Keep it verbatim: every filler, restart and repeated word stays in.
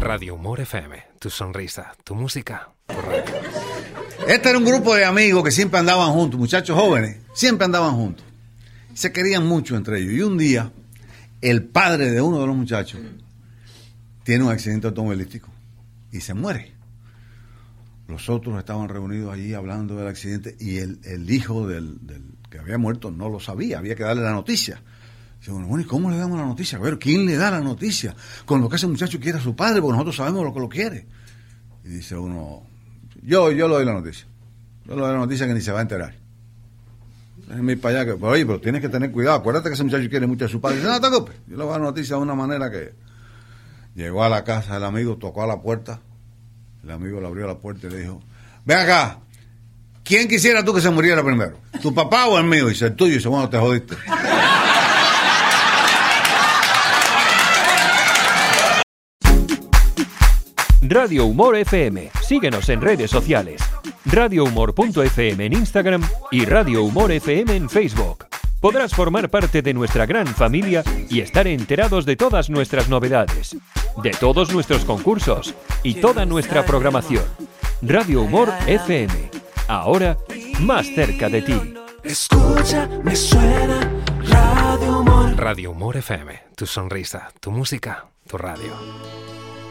Radio Humor F M, tu sonrisa, tu música, tu radio. Este era un grupo de amigos que siempre andaban juntos, muchachos jóvenes, siempre andaban juntos. Se querían mucho entre ellos. Y un día, el padre de uno de los muchachos tiene un accidente automovilístico y se muere. Los otros estaban reunidos allí hablando del accidente y el, el hijo del, del que había muerto no lo sabía, había que darle la noticia. Dice, bueno, ¿y cómo le damos la noticia? A ver, ¿quién le da la noticia? Con lo que ese muchacho quiere a su padre, porque nosotros sabemos lo que lo quiere. Y dice uno, yo, yo le doy la noticia. Yo le doy la noticia que ni se va a enterar. Déjame ir para allá, que, pero, oye, pero tienes que tener cuidado. Acuérdate que ese muchacho quiere mucho a su padre. Dice, no te preocupes. Yo le voy a dar la noticia de una manera que... Llegó a la casa del amigo, tocó a la puerta. El amigo le abrió la puerta y le dijo, ven acá, ¿quién quisiera tú que se muriera primero? ¿Tu papá o el mío? Y dice, el tuyo. Y dice, bueno, te jodiste. Radio Humor F M. Síguenos en redes sociales. Radio Humor punto F M en Instagram y Radio Humor F M en Facebook. Podrás formar parte de nuestra gran familia y estar enterados de todas nuestras novedades, de todos nuestros concursos y toda nuestra programación. Radio Humor F M. Ahora, más cerca de ti. Escucha, me suena Radio Humor. Radio Humor F M, tu sonrisa, tu música, tu radio.